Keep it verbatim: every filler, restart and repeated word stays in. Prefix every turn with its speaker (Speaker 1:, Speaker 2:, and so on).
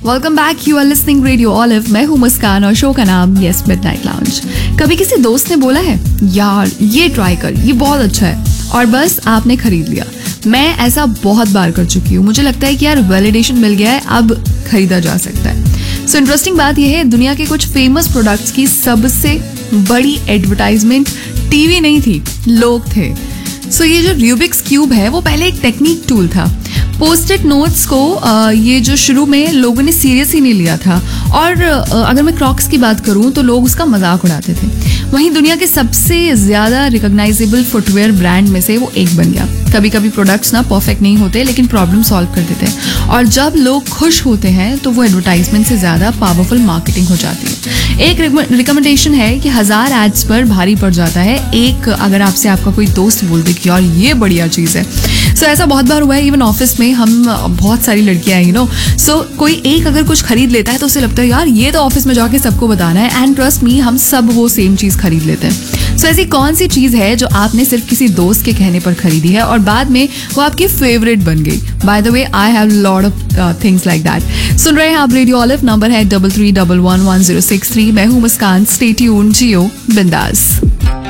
Speaker 1: Welcome back, you are listening radio olive. मैं हूँ मुस्कान और शो का नाम यस मिडनाइट लाउंज। कभी किसी दोस्त ने बोला है यार ये ट्राई कर, ये बहुत अच्छा है, और बस आपने खरीद लिया। मैं ऐसा बहुत बार कर चुकी हूँ। मुझे लगता है कि यार वैलिडेशन मिल गया है, अब खरीदा जा सकता है। सो इंटरेस्टिंग बात यह है, दुनिया के कुछ फेमस प्रोडक्ट्स की सबसे बड़ी एडवर्टाइजमेंट टीवी नहीं थी, लोग थे। सो so, ये जो रूबिक्स क्यूब है वो पहले एक टेक्निक टूल था। पोस्ट-इट नोट्स को आ, ये जो शुरू में लोगों ने सीरियस ही नहीं लिया था, और आ, अगर मैं क्रॉक्स की बात करूं तो लोग उसका मजाक उड़ाते थे। वहीं दुनिया के सबसे ज़्यादा रिकॉग्नाइजेबल फुटवेयर ब्रांड में से वो एक बन गया। कभी कभी प्रोडक्ट्स ना परफेक्ट नहीं होते, लेकिन प्रॉब्लम सॉल्व कर देते हैं, और जब लोग खुश होते हैं तो वो एडवर्टाइजमेंट से ज़्यादा पावरफुल मार्केटिंग हो जाती है। एक रिकमेंडेशन है कि हज़ार एड्स पर भारी पड़ जाता है एक, अगर आपसे आपका कोई दोस्त बोल दे कि यार ये बढ़िया चीज़ है। सो so, ऐसा बहुत बार हुआ है। इवन ऑफिस में हम बहुत सारी लड़कियां हैं, यू नो, सो कोई एक अगर कुछ खरीद लेता है तो उसे लगता है यार ये तो ऑफिस में जाके सबको बताना है, एंड ट्रस्ट मी, हम सब वो सेम चीज़ खरीद लेते हैं। सो so, ऐसी कौन सी चीज़ है जो आपने सिर्फ किसी दोस्त के कहने पर खरीदी है और बाद में वो आपकी फेवरेट बन गई? By the way, I have lot of things like that. सुन रहे हैं आप रेडियो ऑलिव, नंबर है double three double one one zero six three. मैं हूँ मुस्कान, स्टे ट्यून्ड, जियो बिंदास।